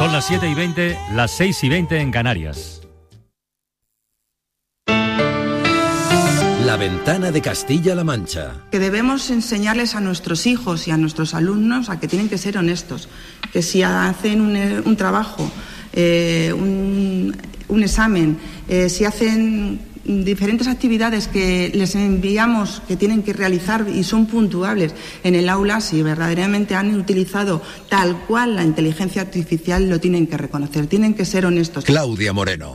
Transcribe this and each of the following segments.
Son las 7:20, las 6:20 en Canarias. La ventana de Castilla-La Mancha. Que debemos enseñarles a nuestros hijos y a nuestros alumnos a que tienen que ser honestos, que si hacen un trabajo, un examen, si hacen diferentes actividades que les enviamos que tienen que realizar y son puntuables en el aula, si verdaderamente han utilizado tal cual la inteligencia artificial, lo tienen que reconocer, tienen que ser honestos. Claudia Moreno.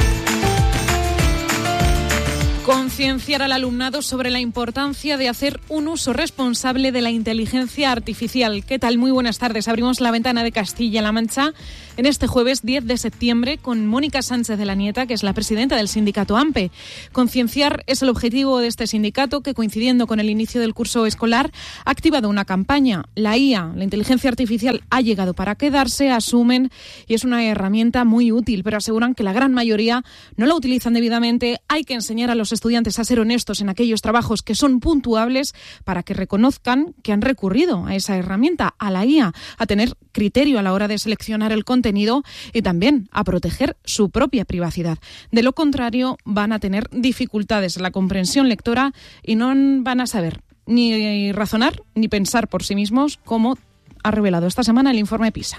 Concienciar al alumnado sobre la importancia de hacer un uso responsable de la inteligencia artificial. ¿Qué tal? Muy buenas tardes. Abrimos la ventana de Castilla-La Mancha en este jueves 10 de septiembre con Mónica Sánchez de la Nieta, que es la presidenta del sindicato AMPE. Concienciar es el objetivo de este sindicato que, coincidiendo con el inicio del curso escolar, ha activado una campaña. La IA, la inteligencia artificial, ha llegado para quedarse, asumen, y es una herramienta muy útil, pero aseguran que la gran mayoría no la utilizan debidamente. Hay que enseñar a los estudiantes a ser honestos en aquellos trabajos que son puntuables para que reconozcan que han recurrido a esa herramienta, a la IA, a tener criterio a la hora de seleccionar el contenido y también a proteger su propia privacidad. De lo contrario, van a tener dificultades en la comprensión lectora y no van a saber ni razonar ni pensar por sí mismos, como ha revelado esta semana el informe PISA.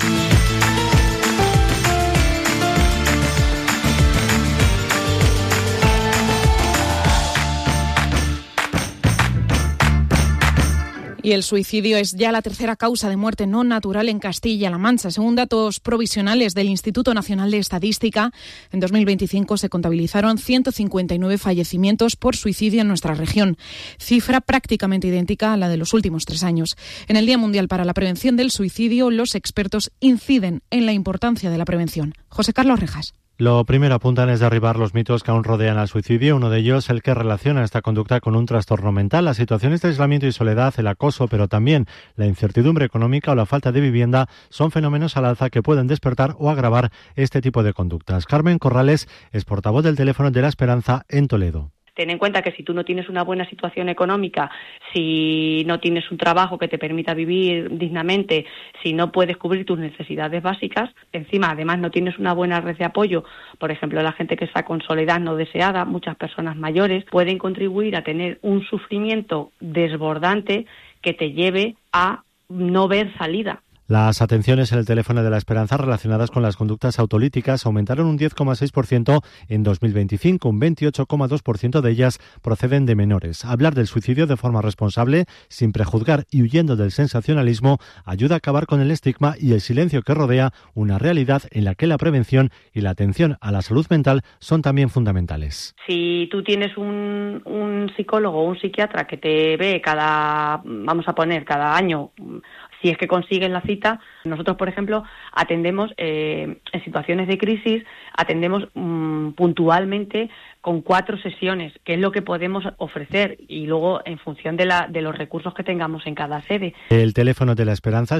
Y el suicidio es ya la tercera causa de muerte no natural en Castilla-La Mancha. Según datos provisionales del Instituto Nacional de Estadística, en 2025 se contabilizaron 159 fallecimientos por suicidio en nuestra región, cifra prácticamente idéntica a la de los últimos 3 años. En el Día Mundial para la Prevención del Suicidio, los expertos inciden en la importancia de la prevención. José Carlos Rejas. Lo primero apuntan es derribar los mitos que aún rodean al suicidio, uno de ellos el que relaciona esta conducta con un trastorno mental. Las situaciones de aislamiento y soledad, el acoso, pero también la incertidumbre económica o la falta de vivienda son fenómenos al alza que pueden despertar o agravar este tipo de conductas. Carmen Corrales es portavoz del Teléfono de la Esperanza en Toledo. Ten en cuenta que si tú no tienes una buena situación económica, si no tienes un trabajo que te permita vivir dignamente, si no puedes cubrir tus necesidades básicas, encima además no tienes una buena red de apoyo, por ejemplo la gente que está con soledad no deseada, muchas personas mayores, pueden contribuir a tener un sufrimiento desbordante que te lleve a no ver salida. Las atenciones en el Teléfono de la Esperanza relacionadas con las conductas autolíticas aumentaron un 10,6% en 2025, un 28,2% de ellas proceden de menores. Hablar del suicidio de forma responsable, sin prejuzgar y huyendo del sensacionalismo, ayuda a acabar con el estigma y el silencio que rodea una realidad en la que la prevención y la atención a la salud mental son también fundamentales. Si tú tienes un psicólogo o un psiquiatra que te ve cada año, si es que consiguen la cita, nosotros, por ejemplo, atendemos en situaciones de crisis, atendemos puntualmente con 4 sesiones, que es lo que podemos ofrecer, y luego en función de los recursos que tengamos en cada sede. El Teléfono de la Esperanza, el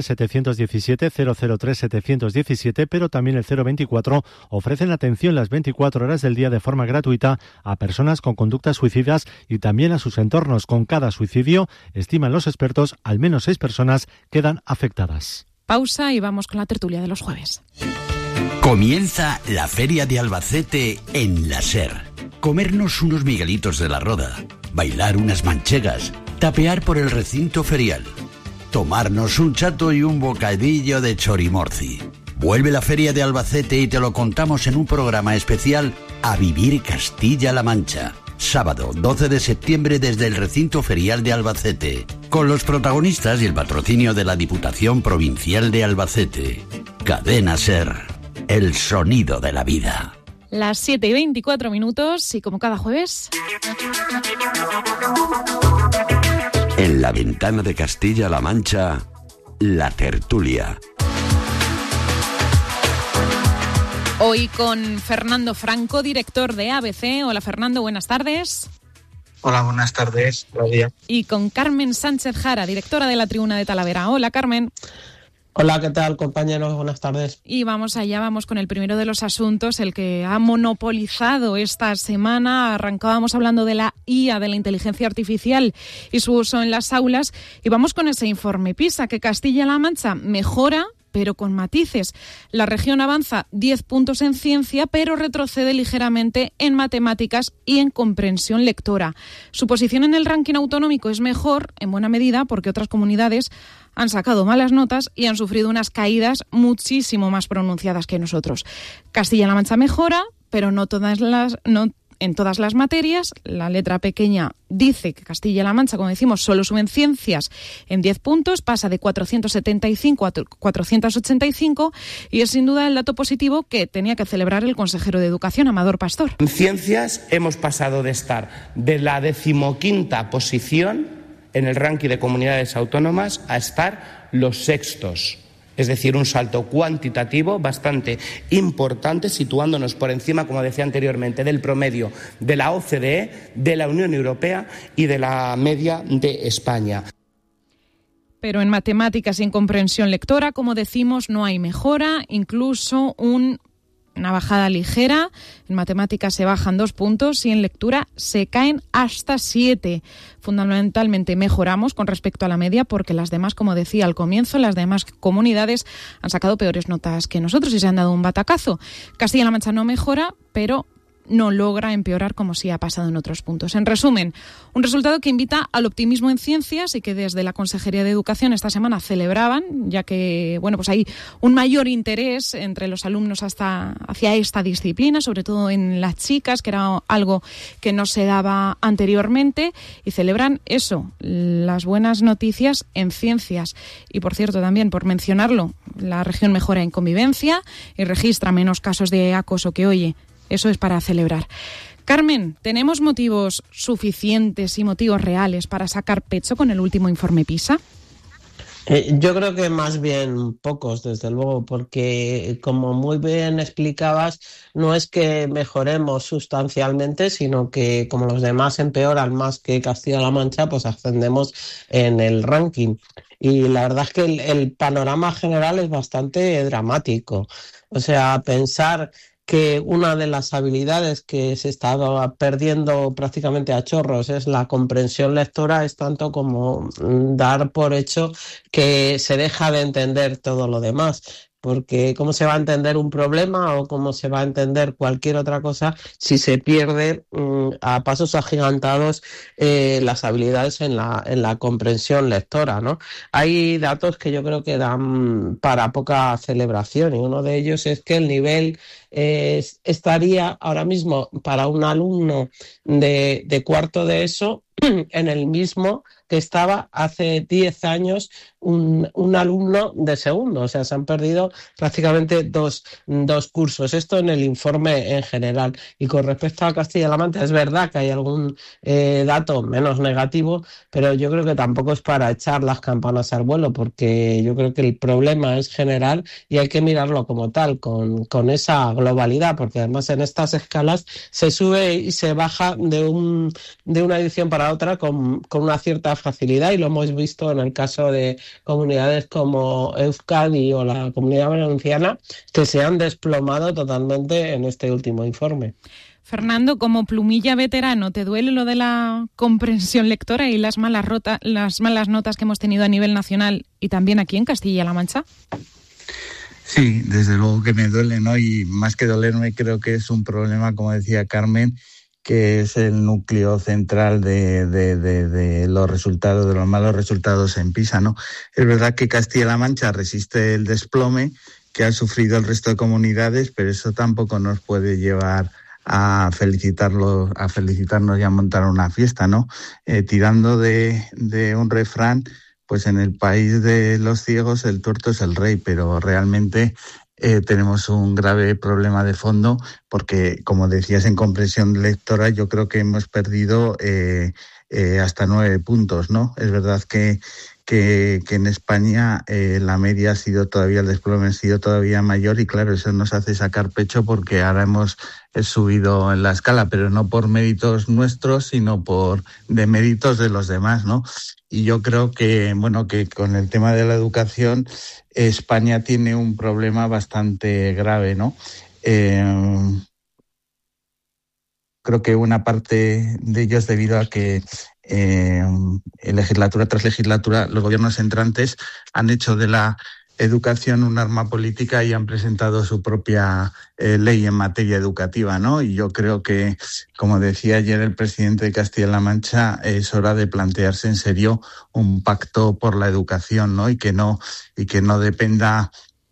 717-003-717, pero también el 024, ofrecen atención las 24 horas del día de forma gratuita a personas con conductas suicidas y también a sus entornos. Con cada suicidio, estiman los expertos, al menos 6 personas quedan afectadas. Pausa y vamos con la tertulia de los jueves. Comienza la Feria de Albacete en la SER. Comernos unos miguelitos de la Roda, bailar unas manchegas, tapear por el recinto ferial, tomarnos un chato y un bocadillo de chorimorci. Vuelve la Feria de Albacete y te lo contamos en un programa especial A Vivir Castilla-La Mancha. Sábado 12 de septiembre desde el recinto ferial de Albacete, con los protagonistas y el patrocinio de la Diputación Provincial de Albacete. Cadena SER, el sonido de la vida. Las 7:24 y como cada jueves... En la ventana de Castilla-La Mancha, la tertulia. Hoy con Fernando Franco, director de ABC. Hola Fernando, buenas tardes. Hola, buenas tardes, Claudia. Y con Carmen Sánchez Jara, directora de la Tribuna de Talavera. Hola Carmen. Hola, ¿qué tal, compañeros? Buenas tardes. Y vamos con el primero de los asuntos, el que ha monopolizado esta semana. Arrancábamos hablando de la IA, de la inteligencia artificial y su uso en las aulas. Y vamos con ese informe PISA, que Castilla-La Mancha mejora, pero con matices. La región avanza 10 puntos en ciencia, pero retrocede ligeramente en matemáticas y en comprensión lectora. Su posición en el ranking autonómico es mejor, en buena medida, porque otras comunidades han sacado malas notas y han sufrido unas caídas muchísimo más pronunciadas que nosotros. Castilla-La Mancha mejora, pero no en todas las materias. La letra pequeña dice que Castilla-La Mancha, como decimos, solo sube en ciencias en 10 puntos, pasa de 475 a 485 y es sin duda el dato positivo que tenía que celebrar el consejero de Educación, Amador Pastor. En ciencias hemos pasado de estar de la 15ª posición en el ranking de comunidades autónomas a estar los 6º. Es decir, un salto cuantitativo bastante importante, situándonos por encima, como decía anteriormente, del promedio de la OCDE, de la Unión Europea y de la media de España. Pero en matemáticas y en comprensión lectora, como decimos, no hay mejora, incluso una bajada ligera. En matemáticas se bajan 2 puntos y en lectura se caen hasta 7. Fundamentalmente mejoramos con respecto a la media porque las demás, como decía al comienzo, las demás comunidades han sacado peores notas que nosotros y se han dado un batacazo. Castilla-La Mancha no mejora, pero no logra empeorar como sí ha pasado en otros puntos. En resumen, un resultado que invita al optimismo en ciencias y que desde la Consejería de Educación esta semana celebraban, ya que pues hay un mayor interés entre los alumnos hacia esta disciplina, sobre todo en las chicas, que era algo que no se daba anteriormente, y celebran eso, las buenas noticias en ciencias. Y por cierto, también por mencionarlo, la región mejora en convivencia y registra menos casos de acoso que, oye, eso es para celebrar. Carmen, ¿tenemos motivos suficientes y motivos reales para sacar pecho con el último informe PISA? Yo creo que más bien pocos, desde luego, porque como muy bien explicabas, no es que mejoremos sustancialmente, sino que como los demás empeoran más que Castilla-La Mancha, pues ascendemos en el ranking. Y la verdad es que el panorama general es bastante dramático. O sea, pensar que una de las habilidades que se está perdiendo prácticamente a chorros es la comprensión lectora, es tanto como dar por hecho que se deja de entender todo lo demás. Porque ¿cómo se va a entender un problema o cómo se va a entender cualquier otra cosa si se pierde a pasos agigantados las habilidades en la comprensión lectora, ¿no? Hay datos que yo creo que dan para poca celebración y uno de ellos es que el nivel estaría ahora mismo para un alumno de cuarto de ESO en el mismo que estaba hace 10 años un alumno de segundo. O sea, se han perdido prácticamente dos cursos. Esto en el informe en general. Y con respecto a Castilla-La Mancha, es verdad que hay algún dato menos negativo, pero yo creo que tampoco es para echar las campanas al vuelo, porque yo creo que el problema es general y hay que mirarlo como tal, con esa globalidad, porque además en estas escalas se sube y se baja de una edición para otra con una cierta facilidad, y lo hemos visto en el caso de comunidades como Euskadi o la Comunidad Valenciana, que se han desplomado totalmente en este último informe. Fernando, como plumilla veterano, ¿te duele lo de la comprensión lectora y las malas notas que hemos tenido a nivel nacional y también aquí en Castilla-La Mancha? Sí, desde luego que me duele, ¿no? Y más que dolerme, creo que es un problema, como decía Carmen, que es el núcleo central de los resultados, de los malos resultados en PISA, ¿no? Es verdad que Castilla-La Mancha resiste el desplome que ha sufrido el resto de comunidades, pero eso tampoco nos puede llevar a felicitarnos y a montar una fiesta, ¿no? Tirando de un refrán, pues en el país de los ciegos el tuerto es el rey, pero realmente tenemos un grave problema de fondo porque, como decías, en comprensión lectora yo creo que hemos perdido hasta 9 puntos, ¿no? Es verdad que en España la media ha sido todavía, el desplome ha sido todavía mayor y claro, eso nos hace sacar pecho porque ahora hemos subido en la escala, pero no por méritos nuestros, sino por deméritos de los demás, ¿no? Y yo creo que, bueno, que con el tema de la educación España tiene un problema bastante grave, ¿no? Creo que una parte de ello es debido a que legislatura tras legislatura los gobiernos entrantes han hecho de la educación un arma política y han presentado su propia ley en materia educativa, ¿no? Y yo creo que, como decía ayer el presidente de Castilla-La Mancha, es hora de plantearse en serio un pacto por la educación, ¿no? Y que no dependa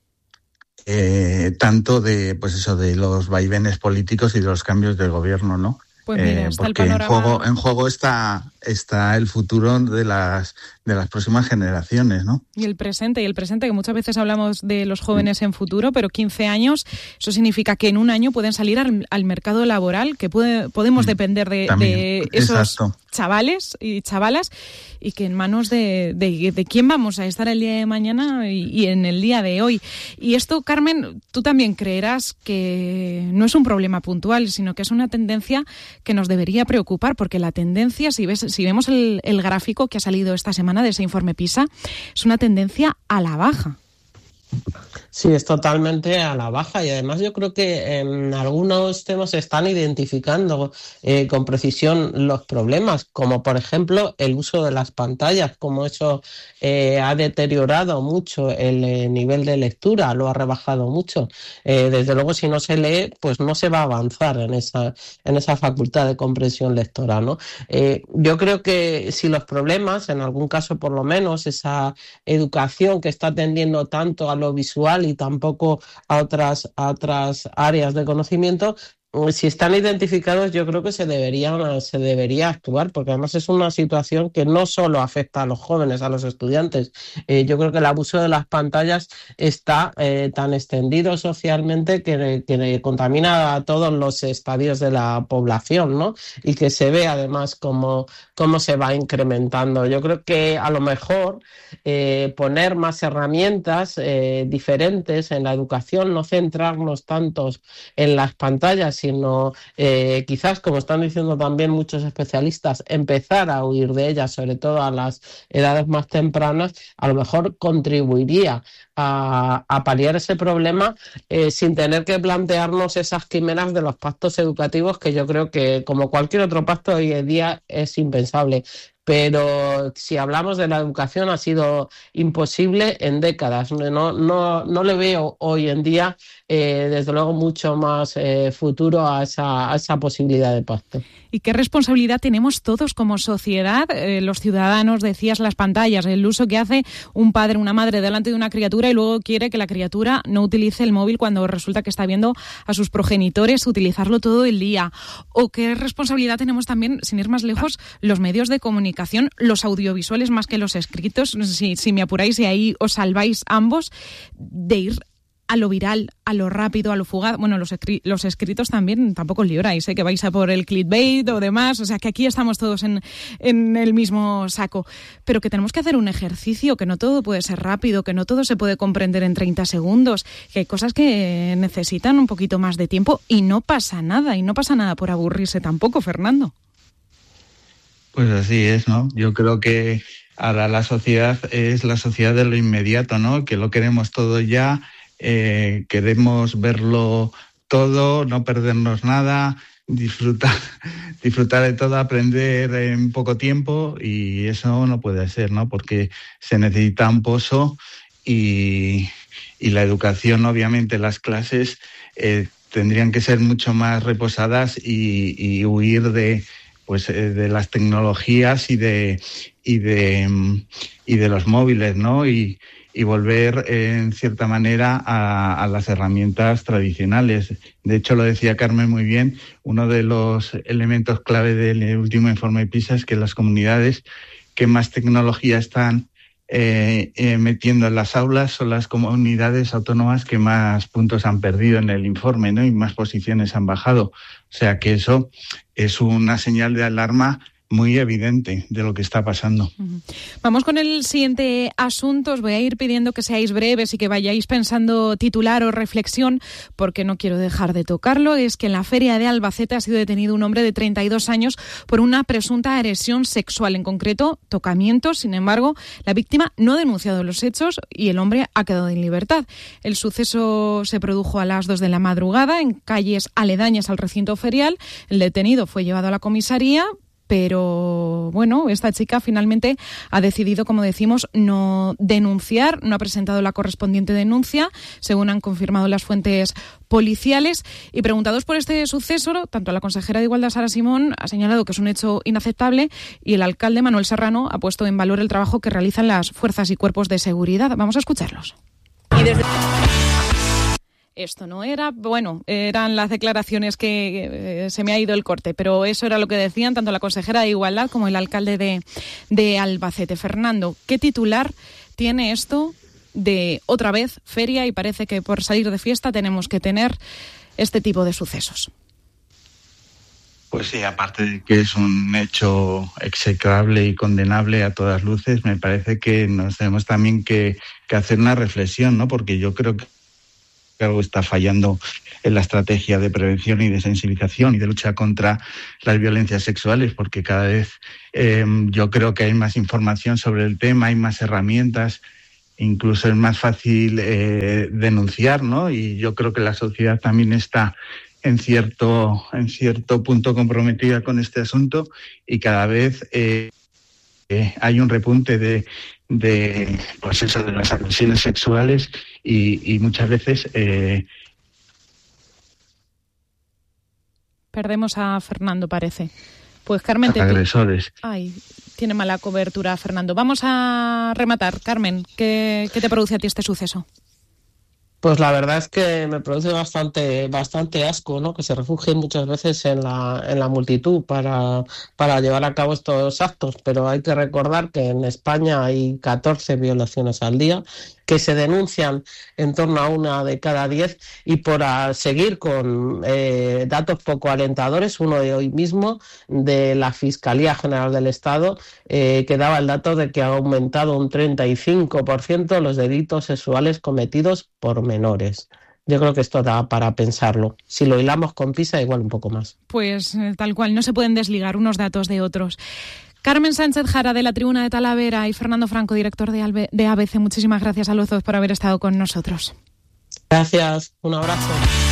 tanto de, pues eso, de los vaivenes políticos y de los cambios del gobierno, ¿no? Pues mira, está porque el panorama... en juego está el futuro de las próximas generaciones, ¿no? Y el presente, que muchas veces hablamos de los jóvenes en futuro, pero 15 años, eso significa que en un año pueden salir al mercado laboral, que podemos depender de esos exacto. chavales y chavalas, y que en manos de quién vamos a estar el día de mañana y en el día de hoy. Y esto, Carmen, tú también creerás que no es un problema puntual, sino que es una tendencia que nos debería preocupar, porque la tendencia, si vemos el gráfico que ha salido esta semana de ese informe PISA, es una tendencia a la baja. Sí, es totalmente a la baja, y además yo creo que en algunos temas se están identificando con precisión los problemas, como por ejemplo el uso de las pantallas, como eso ha deteriorado mucho el nivel de lectura, lo ha rebajado mucho. Desde luego, si no se lee, pues no se va a avanzar en esa facultad de comprensión lectora, ¿no? Yo creo que si los problemas, en algún caso por lo menos, esa educación que está tendiendo tanto a lo visual y tampoco a otras áreas de conocimiento, si están identificados, yo creo que se debería actuar, porque además es una situación que no solo afecta a los jóvenes, a los estudiantes. Yo creo que el abuso de las pantallas está tan extendido socialmente que contamina a todos los estadios de la población, ¿no? Y que se ve además cómo se va incrementando. Yo creo que a lo mejor poner más herramientas diferentes en la educación, no centrarnos tantos en las pantallas, sino quizás, como están diciendo también muchos especialistas, empezar a huir de ellas, sobre todo a las edades más tempranas, a lo mejor contribuiría a paliar ese problema sin tener que plantearnos esas quimeras de los pactos educativos, que yo creo que, como cualquier otro pacto hoy en día, es impensable. Pero si hablamos de la educación, ha sido imposible en décadas. No le veo hoy en día, desde luego, mucho más futuro a esa posibilidad de pacto. ¿Y qué responsabilidad tenemos todos como sociedad, los ciudadanos? Decías las pantallas, el uso que hace un padre, una madre delante de una criatura y luego quiere que la criatura no utilice el móvil cuando resulta que está viendo a sus progenitores utilizarlo todo el día. ¿O qué responsabilidad tenemos también, sin ir más lejos, los medios de comunicación, los audiovisuales más que los escritos? Si me apuráis y ahí os salváis ambos, de ir a lo viral, a lo rápido, a lo fugaz. Bueno, los escritos también tampoco libráis, que vais a por el clickbait o demás, o sea que aquí estamos todos en el mismo saco, pero que tenemos que hacer un ejercicio, que no todo puede ser rápido, que no todo se puede comprender en 30 segundos, que hay cosas que necesitan un poquito más de tiempo y no pasa nada por aburrirse tampoco, Fernando. Pues así es, ¿no? Yo creo que ahora la sociedad es la sociedad de lo inmediato, ¿no? Que lo queremos todo ya, queremos verlo todo, no perdernos nada, disfrutar de todo, aprender en poco tiempo, y eso no puede ser, ¿no? Porque se necesita un pozo y la educación, obviamente, las clases tendrían que ser mucho más reposadas y huir de las tecnologías y de los móviles, ¿no? Y volver en cierta manera a las herramientas tradicionales. De hecho, lo decía Carmen muy bien, uno de los elementos clave del último informe PISA es que las comunidades que más tecnología están metiendo en las aulas son las comunidades autónomas que más puntos han perdido en el informe, ¿no? Y más posiciones han bajado. O sea que eso es una señal de alarma muy evidente de lo que está pasando. Vamos con el siguiente asunto. Os voy a ir pidiendo que seáis breves y que vayáis pensando titular o reflexión, porque no quiero dejar de tocarlo. Es que en la feria de Albacete ha sido detenido un hombre de 32 años por una presunta agresión sexual, en concreto tocamientos. Sin embargo, la víctima no ha denunciado los hechos y el hombre ha quedado en libertad. El suceso se produjo a las 2 de la madrugada en calles aledañas al recinto ferial. El detenido fue llevado a la comisaría, Pero bueno, esta chica finalmente ha decidido, como decimos, no denunciar, no ha presentado la correspondiente denuncia, según han confirmado las fuentes policiales. Y preguntados por este suceso, tanto la consejera de Igualdad, Sara Simón, ha señalado que es un hecho inaceptable, y el alcalde, Manuel Serrano, ha puesto en valor el trabajo que realizan las fuerzas y cuerpos de seguridad. Vamos a escucharlos. Esto no era, bueno, eran las declaraciones que se me ha ido el corte, pero eso era lo que decían tanto la consejera de Igualdad como el alcalde de Albacete. Fernando, ¿qué titular tiene esto de otra vez feria? Y parece que por salir de fiesta tenemos que tener este tipo de sucesos. Pues sí, aparte de que es un hecho execrable y condenable a todas luces, me parece que nos tenemos también que hacer una reflexión, ¿no? Porque yo creo que algo está fallando en la estrategia de prevención y de sensibilización y de lucha contra las violencias sexuales, porque cada vez yo creo que hay más información sobre el tema, hay más herramientas, incluso es más fácil denunciar, ¿no? Y yo creo que la sociedad también está en cierto punto comprometida con este asunto, y cada vez hay un repunte de las agresiones sexuales y muchas veces perdemos a Fernando, parece. Pues Carmen, agresores. Ay, tiene mala cobertura Fernando. Vamos a rematar. Carmen, ¿qué te produce a ti este suceso? Pues la verdad es que me produce bastante asco, ¿no? Que se refugien muchas veces en la multitud para llevar a cabo estos actos, pero hay que recordar que en España hay 14 violaciones al día, que se denuncian en torno a 1 de cada 10, y por seguir con datos poco alentadores, uno de hoy mismo de la Fiscalía General del Estado, que daba el dato de que ha aumentado un 35% los delitos sexuales cometidos por menores. Yo creo que esto da para pensarlo. Si lo hilamos con PISA, igual un poco más. Pues tal cual, no se pueden desligar unos datos de otros. Carmen Sánchez Jara, de la Tribuna de Talavera, y Fernando Franco, director de ABC, muchísimas gracias a los dos por haber estado con nosotros. Gracias, un abrazo.